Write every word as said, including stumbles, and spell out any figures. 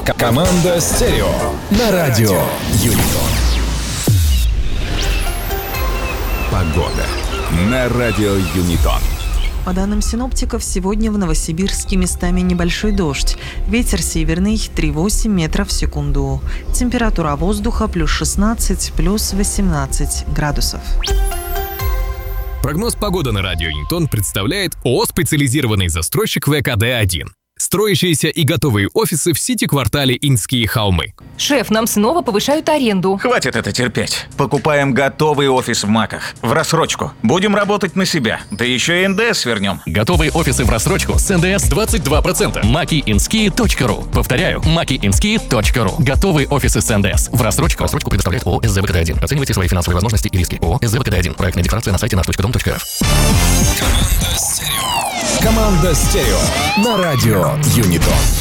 Команда «Стерео» на радио Юнитон. Погода на радио Юнитон. По данным синоптиков, сегодня в Новосибирске местами небольшой дождь. Ветер северный три целых восемь десятых метров в секунду. Температура воздуха плюс шестнадцать, плюс восемнадцать градусов. Прогноз погоды на радио Юнитон представляет ООО «Специализированный застройщик вэ ка дэ один». Строящиеся и готовые офисы в сити-квартале Инские холмы. Шеф, нам снова повышают аренду. Хватит это терпеть. Покупаем готовый офис в МАКах. В рассрочку. Будем работать на себя. Да еще и эн дэ эс вернем. Готовые офисы в рассрочку с эн дэ эс двадцать два процента. маки инские точка ру. Повторяю, маки инские точка ру. Готовые офисы с эн дэ эс в рассрочку. Рассрочку предоставляет ООО «эс зэ вэ ка дэ один». Оценивайте свои финансовые возможности и риски. ООО «эс зэ вэ ка дэ один». Проектная декларация на сайте наш точка дом точка эр эф. Команда «Стерео». Команда «Стерео» на радио Юнитон.